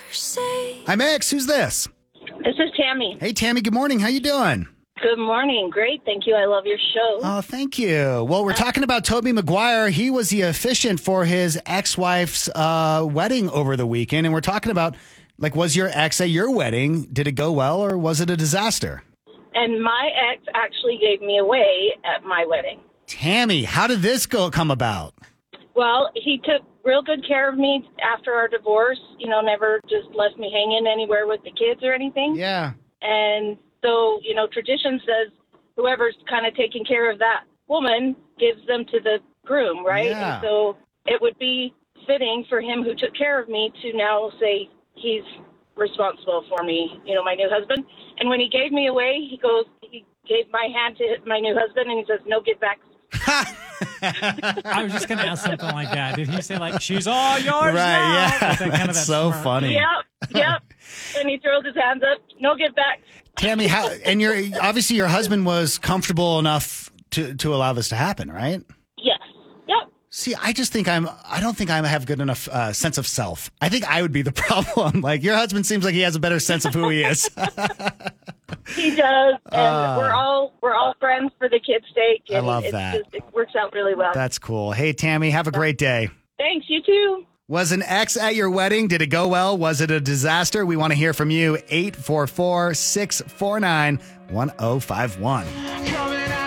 Hi, Mix. Who's this? This is Tammy. Hey, Tammy. Good morning. How you doing? Good morning. Great. Thank you. I love your show. Oh, thank you. Well, we're talking about Tobey Maguire. He was the officiant for his ex-wife's wedding over the weekend. And we're talking about, like, was your ex at your wedding? Did it go well or was it a disaster? And my ex actually gave me away at my wedding. Tammy, how did this come about? Well, he took real good care of me after our divorce. You know, never just left me hanging anywhere with the kids or anything. Yeah. And so, you know, tradition says whoever's kind of taking care of that woman gives them to the groom, right? Yeah. And so it would be fitting for him who took care of me to now say he's responsible for me, you know, my new husband. And when he gave me away, he gave my hand to my new husband and he says, no give back. I was just going to ask something like that. Did he say, like, she's all yours Right, now? yeah. Is that kind of That's that so smart? funny. Yep. And he throws his hands up, no give back. Tammy, and obviously your husband was comfortable enough to allow this to happen, right? Yes. Yep. See, I don't think I have good enough sense of self. I think I would be the problem. Like, your husband seems like he has a better sense of who he is. He does, and we're all friends for the kids' sake. And I love that. It works out really well. That's cool. Hey, Tammy, have a great day. Thanks, you too. Was an ex at your wedding? Did it go well? Was it a disaster? We want to hear from you. 844-649-1051.